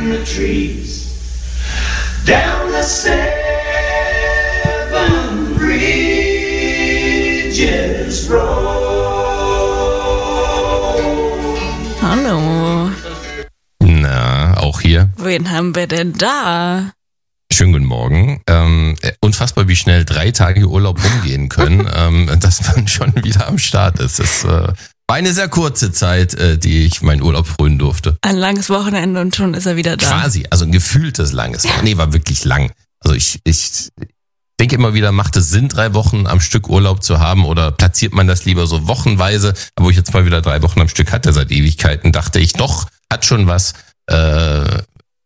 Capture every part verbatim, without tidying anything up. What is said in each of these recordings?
the trees, down the seven bridges road. Hallo. Na, auch hier. Wen haben wir denn da? Schönen guten Morgen. Ähm, unfassbar, wie schnell drei Tage Urlaub umgehen können, ähm, dass man schon wieder am Start ist. Das äh, war eine sehr kurze Zeit, äh, die ich meinen Urlaub frönen durfte. Ein langes Wochenende und schon ist er wieder da. Quasi, also ein gefühltes langes Wochenende. Nee, war wirklich lang. Also ich, ich denke immer wieder, macht es Sinn, drei Wochen am Stück Urlaub zu haben oder platziert man das lieber so wochenweise? Aber wo ich jetzt mal wieder drei Wochen am Stück hatte seit Ewigkeiten, dachte ich, doch, hat schon was. Äh,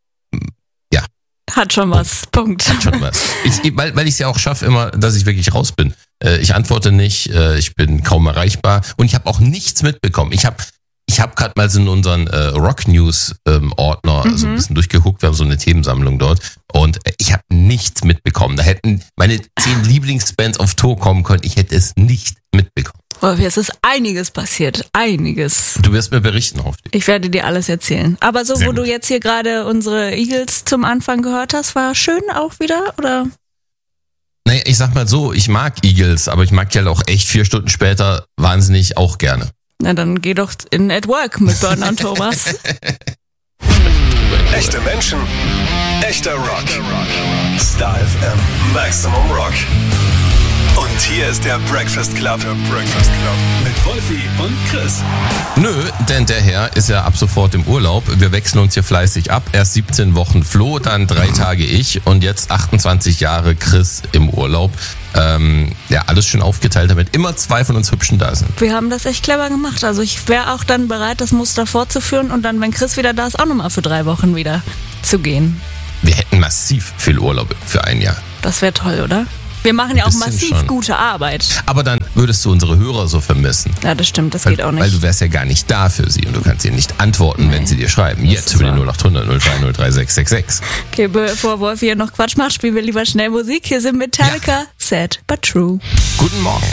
Hat schon was. Punkt. Hat schon was. Ich, weil weil ich es ja auch schaffe immer, dass ich wirklich raus bin. Äh, ich antworte nicht, äh, ich bin kaum erreichbar und ich habe auch nichts mitbekommen. Ich habe ich hab gerade mal so in unseren äh, Rock News ähm, Ordner mhm. so ein bisschen durchgeguckt. Wir haben so eine Themensammlung dort und äh, ich habe nichts mitbekommen. Da hätten meine zehn Lieblingsbands auf Tour kommen können. Ich hätte es nicht mitbekommen. Wolfi, es ist einiges passiert. Einiges. Du wirst mir berichten, hoffentlich. Ich werde dir alles erzählen. Aber so, Sehr wo gut. du jetzt hier gerade unsere Eagles zum Anfang gehört hast, war schön auch wieder, oder? Naja, ich sag mal so, ich mag Eagles, aber ich mag die halt auch echt vier Stunden später wahnsinnig auch gerne. Na, dann geh doch in At Work mit Burner und Thomas. Echte Menschen, echter Rock. Star F M, Maximum Rock. Und hier ist der Breakfast Club. Der Breakfast Club. Mit Wolfi und Chris. Nö, denn der Herr ist ja ab sofort im Urlaub. Wir wechseln uns hier fleißig ab. Erst siebzehn Wochen Flo, dann drei Tage ich und jetzt achtundzwanzig Jahre Chris im Urlaub. Ähm, ja, alles schön aufgeteilt, damit immer zwei von uns Hübschen da sind. Wir haben das echt clever gemacht. Also ich wäre auch dann bereit, das Muster fortzuführen und dann, wenn Chris wieder da ist, auch nochmal für drei Wochen wieder zu gehen. Wir hätten massiv viel Urlaub für ein Jahr. Das wäre toll, oder? Wir machen ja auch Bisschen massiv schon. gute Arbeit. Aber dann würdest du unsere Hörer so vermissen. Ja, das stimmt, das Weil, geht auch nicht. weil du wärst ja gar nicht da für sie und du kannst ihnen nicht antworten, Nee, wenn sie dir schreiben. Jetzt ist über die wahr. null acht hundert null drei null drei sechs sechs sechs. Okay, bevor Wolfi hier noch Quatsch macht, spielen wir lieber schnell Musik. Hier sind Metallica, Sad but True. Guten Morgen.